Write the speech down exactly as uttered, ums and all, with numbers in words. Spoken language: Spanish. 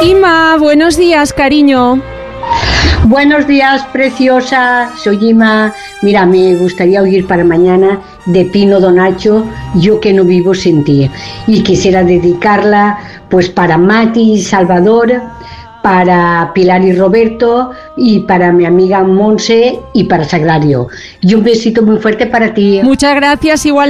Ima, buenos días, cariño. Buenos días, preciosa. Soy Ima. Mira, me gustaría oír para mañana de Pino Donacho, Yo que no vivo sin ti. Y quisiera dedicarla pues para Mati y Salvador, para Pilar y Roberto, y para mi amiga Monse y para Sagrario. Y un besito muy fuerte para ti. Muchas gracias, igual.